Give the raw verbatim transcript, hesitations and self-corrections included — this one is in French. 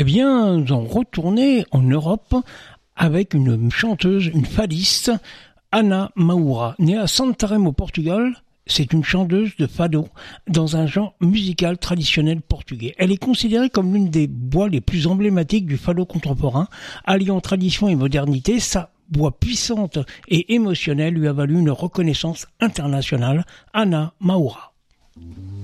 Eh bien, nous en retourné en Europe avec une chanteuse, une fadiste, Ana Maura, née à Santarém au Portugal. C'est une chanteuse de fado dans un genre musical traditionnel portugais. Elle est considérée comme l'une des voix les plus emblématiques du fado contemporain, alliant tradition et modernité. Sa voix puissante et émotionnelle lui a valu une reconnaissance internationale. Ana Maura.